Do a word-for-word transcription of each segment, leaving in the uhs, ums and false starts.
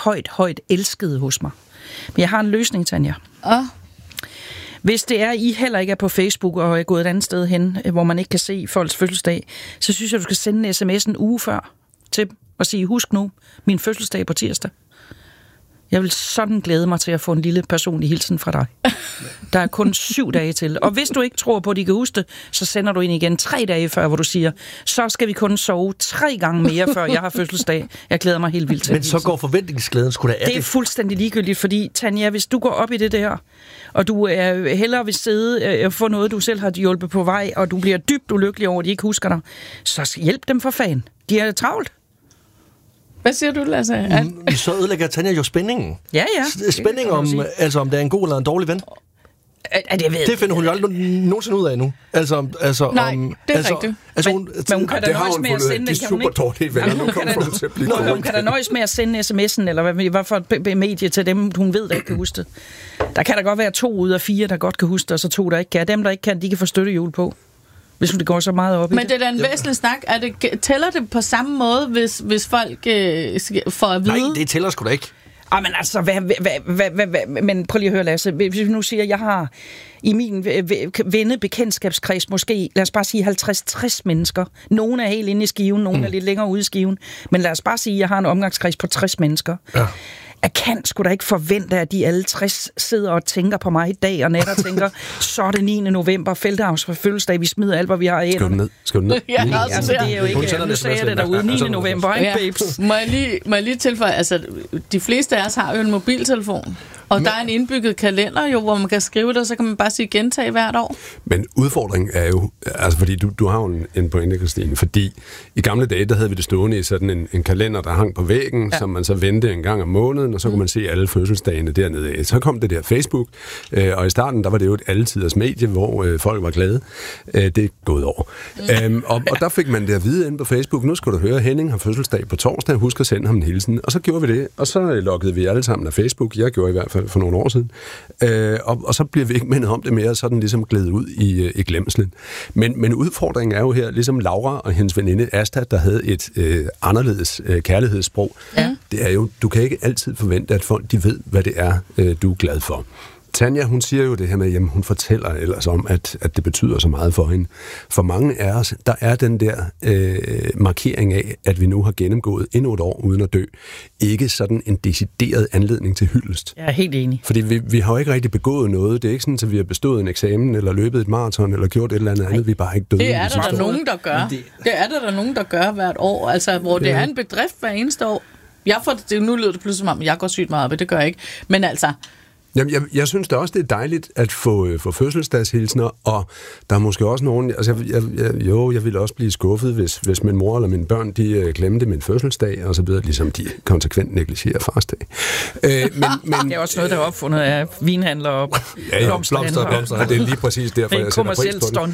højt, højt elskede hos mig. Men jeg har en løsning, Tanja. Åh. Hvis det er, I heller ikke er på Facebook og er gået et andet sted hen, hvor man ikke kan se folks fødselsdag, så synes jeg, du skal sende en sms en uge før til dem og sige, husk nu, min fødselsdag på tirsdag. Jeg vil sådan glæde mig til at få en lille personlig hilsen fra dig. Der er kun syv dage til. Og hvis du ikke tror på, at de kan huske det, så sender du ind igen tre dage før, hvor du siger, så skal vi kun sove tre gange mere, før jeg har fødselsdag. Jeg glæder mig helt vildt til. Men så går forventningsglæden sgu da af det. Det er fuldstændig ligegyldigt, fordi Tanja, hvis du går op i det der, og du er hellere vil sidde og få noget, du selv har hjulpet på vej, og du bliver dybt ulykkelig over, at de ikke husker dig, så hjælp dem for fanden. De er travlt. Hvad siger du, Lasse? At... Mm, så ødelægger Tanja jo spændingen. Ja, ja. Spænding om, altså, om det er en god eller en dårlig ven. At, det, ved det finder hun jo aldrig nogensinde ud af nu. Altså, altså, Nej, om, det er altså, rigtigt. Altså, men, hun, men hun kan da nøjes med at sende det. Super dårligt venner. Nu kommer hun til at blive Hun kan da nøjes med at sende sms'en, eller hvad, hvad for et medie til dem, hun ved, der ikke kan huske det. Der kan der godt være to ud af fire, der godt kan huske det, og så to, der ikke kan. Dem, der ikke kan, de kan få støttehjul på. Hvis det går så meget op i Men det. det er da en væsentlig snak. Er det, tæller det på samme måde, hvis, hvis folk øh, får at vide? Nej, det tæller sgu da ikke. Ah, men altså, hvad, hvad, hvad, hvad, hvad, men prøv lige at høre, Lasse. Hvis vi nu siger, at jeg har i min vennebekendtskabskreds måske, lad os bare sige halvtreds til tres mennesker. Nogle er helt inde i skiven, nogle mm. er lidt længere ude i skiven. Men lad os bare sige, at jeg har en omgangskreds på tres mennesker. Ja. Jeg kan sgu da ikke forvente, at de alle tres sidder og tænker på mig i dag og nat og tænker, så er det niende november, Feldhavns fødselsdag, vi smider alt, hvad vi har af. Skal du ned? Skal du ned? Ja, altså, altså, det er jo ikke, nu sagde jeg det derude, niende november, ikke, babes? Må jeg lige, må jeg lige tilføje, altså, de fleste af os har jo en mobiltelefon, og men, der er en indbygget kalender jo, hvor man kan skrive det, og så kan man bare sige gentag hvert år. Men udfordringen er jo, altså fordi du, du har jo en, en pointe, Christine, fordi i gamle dage, der havde vi det stående i sådan en, en kalender, der hang på væggen, ja. Som man så vendte en gang om måneden, og så kunne man se alle fødselsdagene dernede af. Så kom det der Facebook, øh, og i starten, der var det jo et alletiders medie, hvor øh, folk var glade. Øh, det er gået over. Mm. Øhm, og, og der fik man det at vide inde på Facebook, nu skal du høre, Henning har fødselsdag på torsdag, husk at sende ham en hilsen. Og så gjorde vi det, og så loggede vi alle sammen af Facebook. Jeg gjorde i hvert fald for nogle år siden. Øh, og, og så bliver vi ikke mindet om det mere, så er den ligesom glædet ud i, i glemslen. Men, men udfordringen er jo her, ligesom Laura og hendes veninde Asta, der havde et øh, anderledes øh, kærlighedssprog. Ja. Det er jo, du kan ikke altid forvente, at folk de ved, hvad det er, øh, du er glad for. Tanja, hun siger jo det her med, jamen hun fortæller ellers om, at, at det betyder så meget for hende. For mange af os, der er den der øh, markering af, at vi nu har gennemgået endnu et år uden at dø. Ikke sådan en decideret anledning til hyldest. Jeg er helt enig. Fordi vi, vi har jo ikke rigtig begået noget. Det er ikke sådan, at vi har bestået en eksamen, eller løbet et maraton, eller gjort et eller andet andet. Vi er bare ikke døde. Det er der, der nogen, der gør. Det... det er der, der nogen, der gør hvert år. Altså, hvor det ja. er en bedrift hver eneste år. Jeg får det, nu lyder det pludselig som om, jeg går sygt meget op, det gør jeg ikke. Men altså... Jamen, jeg, jeg synes da også, det er dejligt at få, få fødselsdagshilsner, og der er måske også nogen... Altså, jeg, jeg, jeg, jo, jeg ville også blive skuffet, hvis, hvis min mor eller mine børn, de uh, glemte min fødselsdag, og så videre, ligesom de konsekvent negligerer farsdag. Uh, men, men, det er også noget, der er opfundet af vinhandler og ja, ja, blomster og blomster, og det er lige præcis derfor, jeg sætter pris på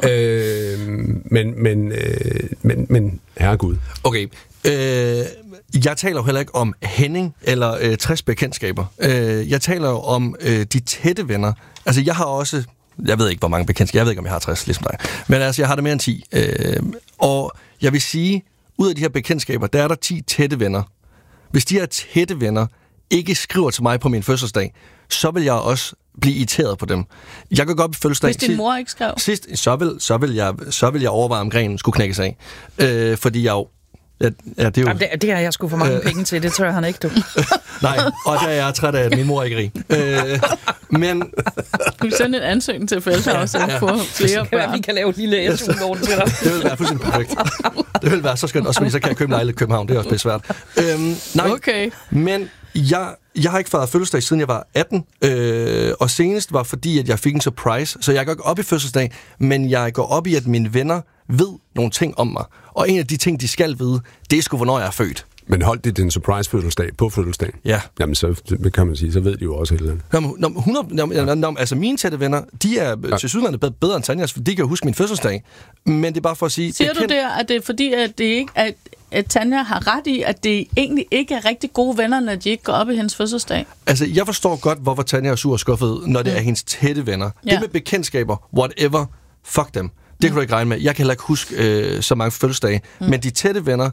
det. Uh, men, men, uh, men, men, herregud. Okay, øh... Jeg taler jo heller ikke om Henning eller øh, tres bekendtskaber. Øh, jeg taler jo om øh, de tætte venner. Altså, jeg har også... Jeg ved ikke, hvor mange bekendtskaber. Jeg ved ikke, om jeg har tres, ligesom dig. Men altså, jeg har det mere end ti. Øh, og jeg vil sige, ud af de her bekendtskaber, der er der ti tætte venner. Hvis de her tætte venner ikke skriver til mig på min fødselsdag, så vil jeg også blive irriteret på dem. Jeg kan godt fødselsdag... Hvis din mor ikke skrev? Sidst, så vil, så vil, jeg, så vil jeg overveje, om grenen skulle knækkes af. Øh, fordi jeg jo... Ja, ja, det, er jo, Jamen, det, det har jeg sgu for mange øh, penge til, det tør han ikke, du. Nej, og der er jeg træt af, at min mor er ikke rig. Øh, men... Du vil sende en ansøgning til Feldhavns og få flere børn. Vi kan lave et lille S U-lån til dig. Det vil være fuldstændig perfekt. Det vil være så skønt, også fordi så kan jeg købe lejlighed i København. Det er også lidt svært. Øhm, nej, okay. Men jeg, jeg har ikke fejret fødselsdag, siden jeg var atten. Øh, og senest var fordi, at jeg fik en surprise. Så jeg går ikke op i fødselsdag, men jeg går op i, at mine venner ved nogle ting om mig. Og en af de ting, de skal vide, det er sgu, hvornår jeg er født. Men holdt de din surprise-fødselsdag på fødselsdagen? Ja. Jamen, så kan man sige, så ved de jo også et eller andet. Jamen, hundrede, jamen, ja. Altså, mine tætte venner, de er ja. til sydlandet bedre end Tanjas, for de kan huske min fødselsdag. Men det er bare for at sige... Siger du der, at det er fordi, at, det ikke, at, at Tanja har ret i, at det egentlig ikke er rigtig gode venner, når de ikke går op i hendes fødselsdag? Altså, jeg forstår godt, hvorfor Tanja er sur og skuffet, når det mm. er hendes tætte venner. Ja. Det med bekendtskaber, whatever, fuck dem. Det kan du ikke regne med. Jeg kan heller ikke huske øh, så mange fødselsdage. Mm. Men de tætte venner,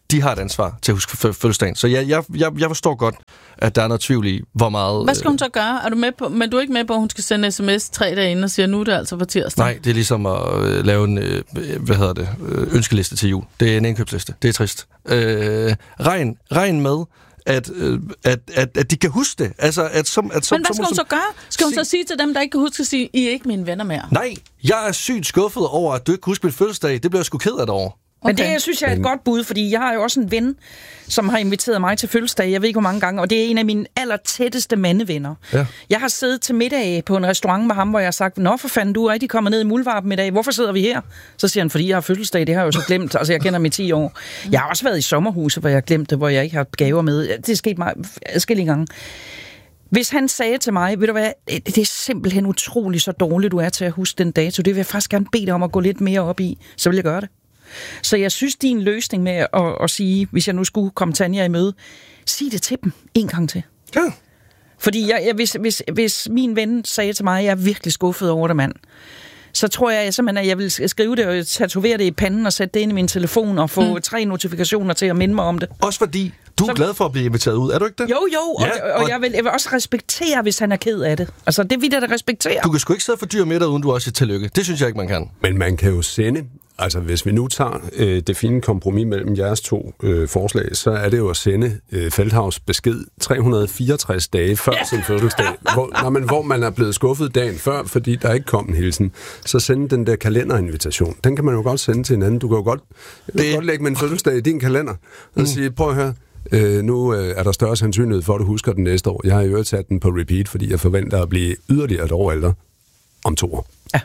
de har et ansvar til at huske fødselsdagen. Så jeg, jeg, jeg, jeg forstår godt, at der er noget tvivl i, hvor meget... Hvad skal hun så gøre? Er du med på, men du er ikke med på, at hun skal sende sms tre dage inden og siger, nu er det altså på tirsdag? Nej, det er ligesom at øh, lave en øh, hvad hedder det, øh, ønskeliste til jul. Det er en indkøbsliste. Det er trist. Øh, regn, regn med, at, øh, at, at, at de kan huske det. Altså, at som, at som, men hvad skal hun så gøre? Skal hun så sige til dem, der ikke kan huske at sige, I er ikke mine venner mere? Nej, jeg er sygt skuffet over, at du ikke kan huske min fødselsdag. Det bliver jeg sgu ked af det over. Okay. Men det, jeg synes jeg er et godt bud, fordi jeg har jo også en ven, som har inviteret mig til fødselsdag, jeg ved ikke hvor mange gange, og det er en af mine allertætteste mandevenner. Ja. Jeg har siddet til middag på en restaurant med ham, hvor jeg har sagt, nå for fanden, du er rigtig kommet ned i Muldvarpen i dag, hvorfor sidder vi her? Så siger han, fordi jeg har fødselsdag, det har jeg jo så glemt, altså jeg kender mig i ti år. Jeg har også været i sommerhuset, hvor jeg har glemt det, hvor jeg ikke har gaver med. Det er sket mig adskillige gange. Hvis han sagde til mig, ved du hvad, det er simpelthen utroligt så dårligt, du er til at huske den dato, det vil jeg faktisk gerne bede dig om at gå lidt mere op i, så vil jeg gøre det. Så jeg synes, din løsning med at, at, at sige, hvis jeg nu skulle komme Tanja i møde, sig det til dem en gang til. Ja. Fordi jeg, jeg, hvis, hvis, hvis min ven sagde til mig, at jeg er virkelig skuffet over det, mand, så tror jeg simpelthen, at jeg vil skrive det og tatovere det i panden og sætte det ind i min telefon og få mm. tre notifikationer til at minde mig om det. Også fordi du er så... glad for at blive inviteret ud, er du ikke det? Jo, jo, ja, og, og, og jeg, vil, jeg vil også respektere, hvis han er ked af det. Altså, det vil jeg da respektere. Du kan sgu ikke sidde for dyr med dig, uden du også siger tillykke. Det synes jeg ikke, man kan. Men man kan jo sende... Altså, hvis vi nu tager øh, det fine kompromis mellem jeres to øh, forslag, så er det jo at sende øh, Feldhaus besked tre hundrede og fireogtres dage før ja. sin fødselsdag, hvor, når man, hvor man er blevet skuffet dagen før, fordi der ikke kom en hilsen. Så sende den der kalenderinvitation. Den kan man jo godt sende til hinanden. Du kan jo godt, det... kan godt lægge med en fødselsdag i din kalender og mm. sige, prøv at høre, øh, nu øh, er der større sandsynlighed for, at du husker den næste år. Jeg har i øvrigt sat den på repeat, fordi jeg forventer at blive yderligere et år ældre om to år. Ja.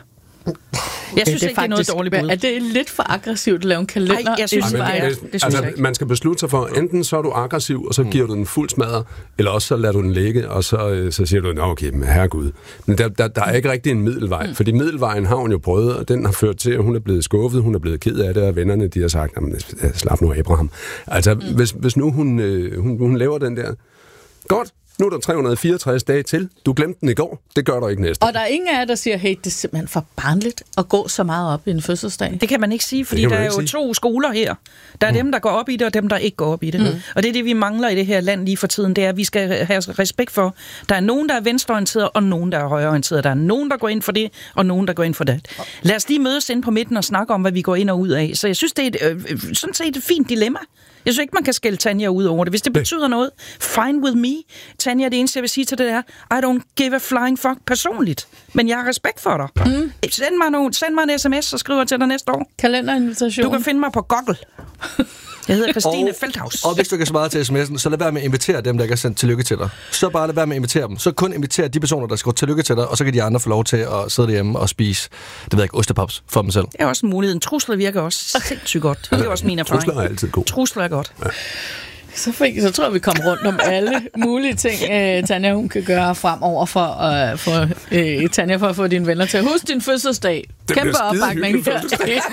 Jeg synes det ikke, faktisk, det er noget dårligt bud. Er det lidt for aggressivt at lave en kalender? Nej, jeg synes, Ej, det, det, det, det synes altså, jeg ikke. Man skal beslutte sig for, enten så er du aggressiv, og så giver du den fuld smadre, eller også så lader du den ligge, og så, så siger du, okay, men herregud. Men der, der, der er ikke rigtig en middelvej, mm. fordi middelvejen har hun jo prøvet, og den har ført til, at hun er blevet skuffet, hun er blevet ked af det, og vennerne, de har sagt, slap nu Abraham. Altså, mm. hvis, hvis nu hun, hun, hun laver den der, godt, nu er der tre hundrede og fireogtres dage til. Du glemte den i går. Det gør du ikke næste. Og der er ingen af jer, der siger, hey, det er simpelthen for barnligt at gå så meget op i en fødselsdag. Det kan man ikke sige, fordi der er jo sige. to skoler her. Der er mm. dem, der går op i det, og dem, der ikke går op i det. Mm. Og det er det, vi mangler i det her land lige for tiden. Det er, at vi skal have respekt for. Der er nogen, der er venstreorienteret, og nogen, der er højreorienteret. Der er nogen, der går ind for det, og nogen, der går ind for det. Lad os lige mødes ind på midten og snakke om, hvad vi går ind og ud af. Så jeg synes, det er et, øh, sådan set et fint dilemma. Jeg synes ikke, man kan skælde Tanja ud over det. Hvis det betyder noget, fine with me. Tanja, det eneste, jeg vil sige til det er, I don't give a flying fuck personligt. Men jeg har respekt for dig. Mm. Send mig, nogle, send mig en sms, så skriver jeg til dig næste år. Kalenderinvitation. Du kan finde mig på Google. Jeg hedder Christine Feldhaus. Og hvis du kan svare til sms'en, så lad være med at invitere dem, der ikke har sendt tillykke til dig. Så bare lad være med at invitere dem. Så kun invitere de personer, der skal tillykke til dig, og så kan de andre få lov til at sidde derhjemme og spise, det ved jeg ikke, ostepops for dem selv. Det er også en mulighed. En trusler virker også sindssygt godt. Det er også min erfaring. Trusler er altid god. Trusler er godt. Ja. Så, fik, så tror jeg, vi kommer rundt om alle mulige ting, øh, Tanja, hun kan gøre fremover for, øh, for øh, Tanja, for at få dine venner til at huske din fødselsdag. Det kæmpe opbakning her.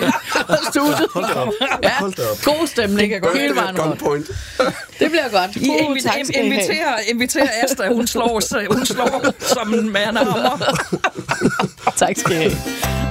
Hold da op. Ja, god stemning hele vejen rundt. Det bliver godt. I inviterer, inviterer, inviterer Asta, hun slår, hun slår som en mand. Tak skal I have.